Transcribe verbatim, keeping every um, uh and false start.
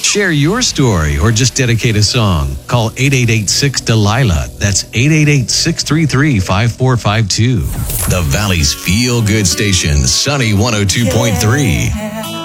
Share your story or just dedicate a song. Call eight eight eight six Delilah. That's eight eight eight six three three five four five two. The Valley's feel good station, Sunny one oh two point three.